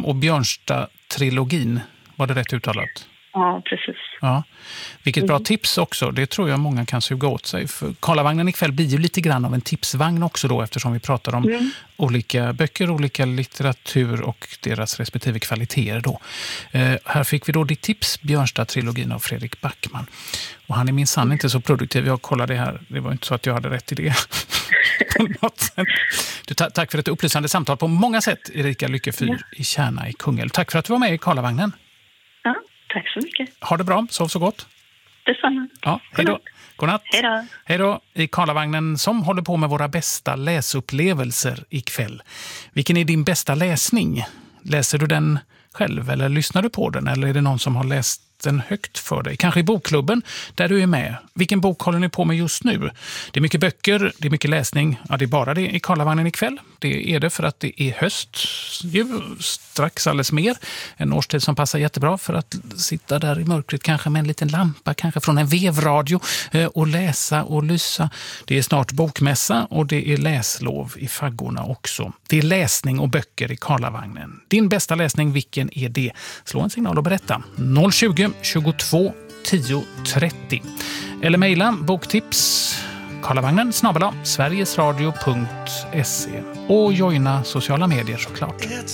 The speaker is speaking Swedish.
och Björnstad-trilogin. Var det rätt uttalat? Ja, precis. Ja. Vilket bra tips också. Det tror jag många kan suga åt sig. För Karlavagnen ikväll blir ju lite grann av en tipsvagn också då, eftersom vi pratar om olika böcker, olika litteratur och deras respektive kvaliteter då. Här fick vi då ditt tips, Björnstad-trilogin av Fredrik Backman. Och han är minsann inte så produktiv. Jag kollade här, det var inte så att jag hade rätt i det. Tack för ett upplysande samtal på många sätt, Erika Lyckefyr i Kärna i Kungälv. Tack för att du var med i Karlavagnen. Ja, tack så mycket. Ha det bra, sov så gott. Detsamma. Ja, hej då. Godnatt. Hej då. Hej då. I Karlavagnen som håller på med våra bästa läsupplevelser ikväll. Vilken är din bästa läsning? Läser du den själv eller lyssnar du på den? Eller är det någon som har läst den högt för dig? Kanske i bokklubben där du är med. Vilken bok håller ni på med just nu? Det är mycket böcker, det är mycket läsning. Ja, det är bara det i Karlavagnen ikväll. Det är det för att det är höst. Strax alldeles mer. En årstid som passar jättebra för att sitta där i mörkret kanske med en liten lampa, kanske från en vevradio och läsa och lysa. Det är snart bokmässa och det är läslov i faggorna också. Det är läsning och böcker i Karlavagnen. Din bästa läsning, vilken är det? Slå en signal och berätta. 020 22 10 30. Eller mejla boktips Karlavagnen / sverigesradio.se och joina sociala medier såklart.